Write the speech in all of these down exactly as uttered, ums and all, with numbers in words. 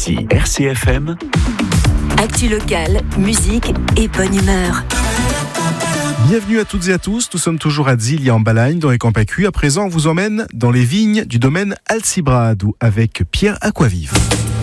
Ici R C F M. Actu locale, musique et bonne humeur. Bienvenue à toutes et à tous, nous sommes toujours à Dzil et en Balagne dans les Campacus. À présent, on vous emmène dans les vignes du domaine Alcibrado avec Pierre Aquavive.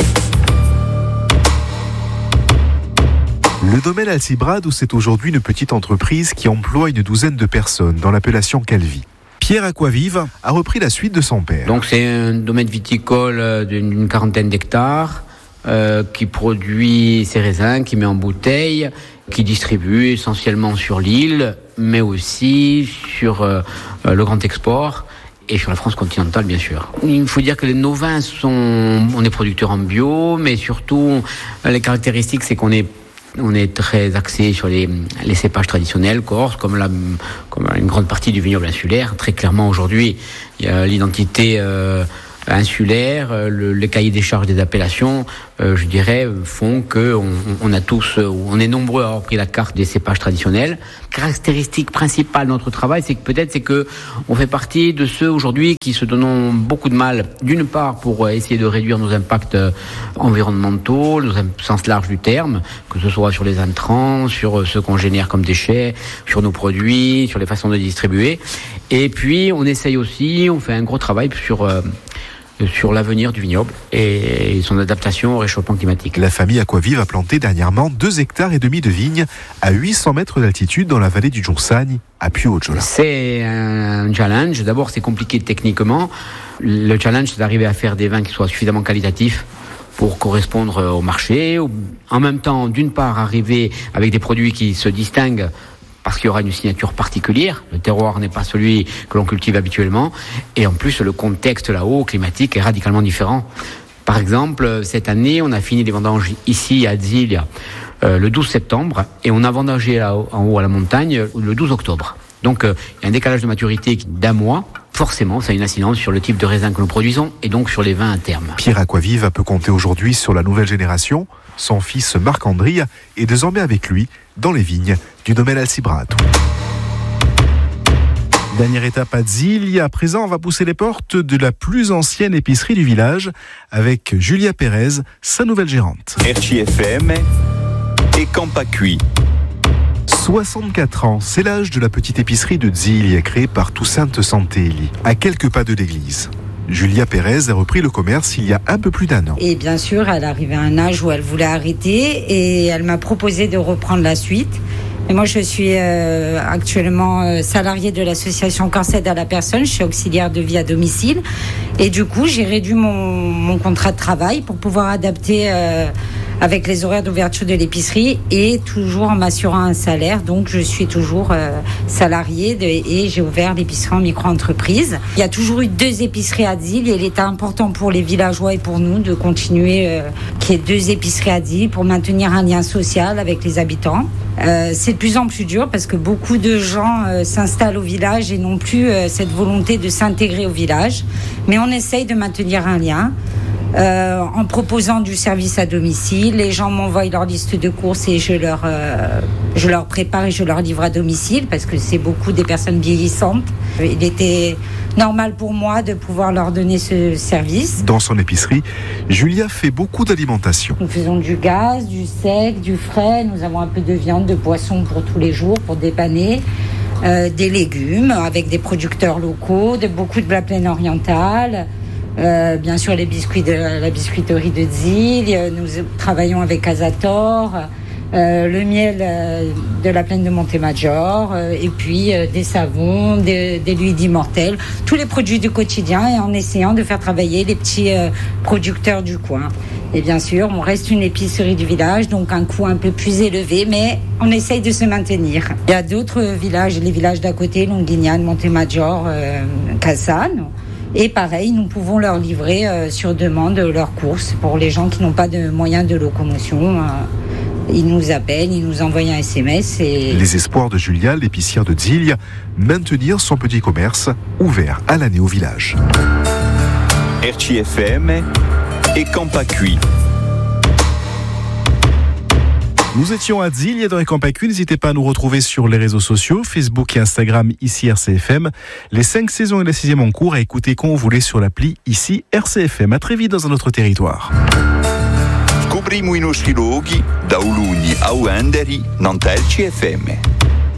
Le domaine Alcibrado, c'est aujourd'hui une petite entreprise qui emploie une douzaine de personnes dans l'appellation Calvi. Pierre Aquavive a repris la suite de son père. Donc c'est un domaine viticole d'une quarantaine d'hectares euh, qui produit ses raisins, qui met en bouteille, qui distribue essentiellement sur l'île, mais aussi sur euh, le grand export et sur la France continentale, bien sûr. Il faut dire que nos vins sont... On est producteurs en bio, mais surtout, les caractéristiques, c'est qu'on est On est très axé sur les, les cépages traditionnels corses, comme, la, comme une grande partie du vignoble insulaire. Très clairement, aujourd'hui, il y a l'identité euh, insulaire, le, les cahiers des charges des appellations, euh, je dirais, font qu'on on a tous, on est nombreux à avoir pris la carte des cépages traditionnels. Caractéristique principale de notre travail, c'est que peut-être c'est que on fait partie de ceux aujourd'hui qui se donnent beaucoup de mal, d'une part pour essayer de réduire nos impacts environnementaux, au sens large du terme, que ce soit sur les intrants, sur ce qu'on génère comme déchets, sur nos produits, sur les façons de distribuer. Et puis on essaye aussi, on fait un gros travail sur euh, sur l'avenir du vignoble et son adaptation au réchauffement climatique. La famille Aquavive a planté dernièrement deux hectares et demi de vignes à huit cents mètres d'altitude dans la vallée du Djoursagne, à Puyo-Djola. C'est un challenge. D'abord, c'est compliqué techniquement. Le challenge, c'est d'arriver à faire des vins qui soient suffisamment qualitatifs pour correspondre au marché. En même temps, d'une part, arriver avec des produits qui se distinguent parce qu'il y aura une signature particulière. Le terroir n'est pas celui que l'on cultive habituellement. Et en plus, le contexte là-haut, climatique, est radicalement différent. Par exemple, cette année, on a fini les vendanges ici à Dzil euh, le douze septembre et on a vendangé là, en haut à la montagne le douze octobre. Donc, euh, il y a un décalage de maturité d'un mois. Forcément, ça a une incidence sur le type de raisin que nous produisons et donc sur les vins à terme. Pierre Aquavive peut compter aujourd'hui sur la nouvelle génération. Son fils Marc-André est désormais avec lui dans les vignes du domaine Alcibrado. Dernière étape à Dzil. À présent, on va pousser les portes de la plus ancienne épicerie du village avec Julia Pérez, sa nouvelle gérante. R C F M et Campacus. soixante-quatre ans, c'est l'âge de la petite épicerie de Dzil, créée par Toussaint Santéli, à quelques pas de l'église. Julia Pérez a repris le commerce il y a un peu plus d'un an. Et bien sûr, elle arrivait à un âge où elle voulait arrêter et elle m'a proposé de reprendre la suite. Et moi, je suis euh, actuellement euh, salariée de l'association Cancer à la personne. Je suis auxiliaire de vie à domicile. Et du coup, j'ai réduit mon, mon contrat de travail pour pouvoir adapter euh, avec les horaires d'ouverture de l'épicerie et toujours en m'assurant un salaire. Donc, je suis toujours euh, salariée de, et j'ai ouvert l'épicerie en micro-entreprise. Il y a toujours eu deux épiceries à Dzil et il était important pour les villageois et pour nous de continuer euh, qu'il y ait deux épiceries à Dzil pour maintenir un lien social avec les habitants. Euh, c'est de plus en plus dur parce que beaucoup de gens euh, s'installent au village et n'ont plus euh, cette volonté de s'intégrer au village. Mais on essaye de maintenir un lien euh, en proposant du service à domicile. Les gens m'envoient leur liste de courses et je leur, euh, je leur prépare et je leur livre à domicile parce que c'est beaucoup des personnes vieillissantes. Il était normal pour moi de pouvoir leur donner ce service. Dans son épicerie, Julia fait beaucoup d'alimentation. Nous faisons du gaz, du sec, du frais. Nous avons un peu de viande, de poisson pour tous les jours, pour dépanner. Euh, des légumes avec des producteurs locaux, de, beaucoup de la plaine orientale. Euh, bien sûr, les biscuits de la biscuiterie de Dzil. Nous travaillons avec Azator. Euh, le miel euh, de la plaine de Montémajor, euh, et puis euh, des savons, des, des huiles immortelles, tous les produits du quotidien, et en essayant de faire travailler les petits euh, producteurs du coin. Et bien sûr, on reste une épicerie du village, donc un coût un peu plus élevé, mais on essaye de se maintenir. Il y a d'autres villages, les villages d'à côté, Longuignane, Montémajor, euh, Cassane. Et pareil, nous pouvons leur livrer euh, sur demande leurs courses pour les gens qui n'ont pas de moyens de locomotion. Euh, Ils nous appellent, ils nous envoient un S M S. Et... Les espoirs de Julia, l'épicière de Dzil, maintenir son petit commerce ouvert à l'année au village. R C F M et Campacus. Nous étions à Dzil dans les Campacus. N'hésitez pas à nous retrouver sur les réseaux sociaux, Facebook et Instagram, ici R C F M. Les cinq saisons et la sixième en cours à écouter quand vous voulez sur l'appli ici R C F M. À très vite dans un autre territoire. scopriamo i nostri luoghi, da Uluni a Uenderi, non T L C F M.